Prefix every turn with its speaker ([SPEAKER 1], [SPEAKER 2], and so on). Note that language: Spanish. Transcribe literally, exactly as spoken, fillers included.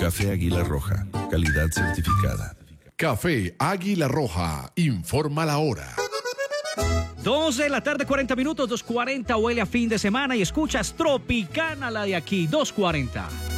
[SPEAKER 1] Café Águila Roja, calidad certificada.
[SPEAKER 2] Café Águila Roja, informa la hora.
[SPEAKER 3] Dos de la tarde, cuarenta minutos, dos cuarenta, huele a fin de semana y escuchas Tropicana, la de aquí, dos cuarenta.